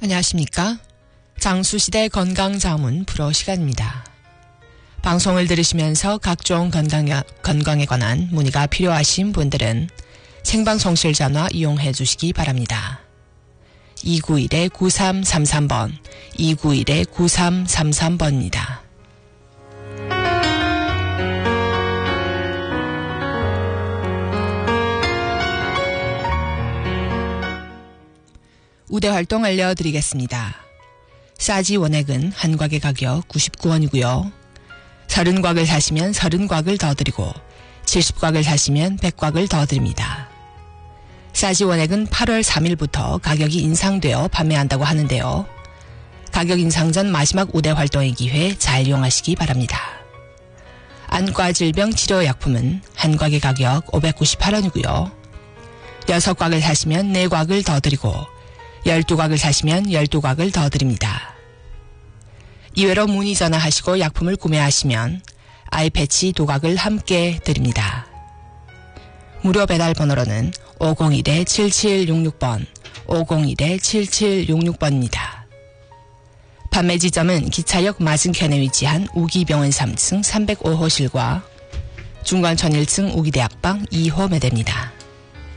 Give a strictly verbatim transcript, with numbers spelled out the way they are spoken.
안녕하십니까? 장수시대 건강자문 프로 시간입니다. 방송을 들으시면서 각종 건강, 건강에 관한 문의가 필요하신 분들은 생방송실 전화 이용해 주시기 바랍니다. 이구일 구삼삼삼 번, 이구일 구삼삼삼 번입니다. 우대 활동 알려드리겠습니다. 싸지 원액은 한 곽의 가격 구십구 원이고요. 서른 곽을 사시면 서른 곽을 더 드리고 칠십 곽을 사시면 백 곽을 더 드립니다. 싸지 원액은 팔월 삼일부터 가격이 인상되어 판매한다고 하는데요. 가격 인상 전 마지막 우대 활동의 기회 잘 이용하시기 바랍니다. 안과 질병 치료 약품은 한 곽의 가격 오백구십팔 원이고요. 여섯 곽을 사시면 네 곽을 더 드리고 열두 곽을 사시면 열두 곽을 더 드립니다. 이외로 문의 전화하시고 약품을 구매하시면 아이패치 두 곽을 함께 드립니다. 무료 배달 번호로는 오공일 칠칠육육 번, 오공일 칠칠육육 번입니다. 판매 지점은 기차역 맞은편에 위치한 우기병원 삼 층 삼백오 호실과 중관천 일 층 우기대학방 이 호 매대입니다.